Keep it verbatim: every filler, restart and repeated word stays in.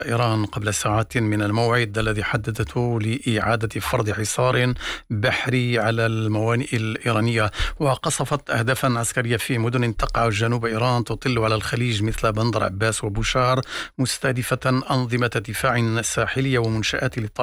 إيران قبل ساعات من الموعد الذي حددته لإعادة فرض حصار بحري على الموانئ الإيرانية، وقصفت أهدافا عسكرية في مدن تقع جنوب إيران تطل على الخليج مثل بندر عباس وبوشار، مستهدفة أنظمة دفاع ساحلية ومنشآت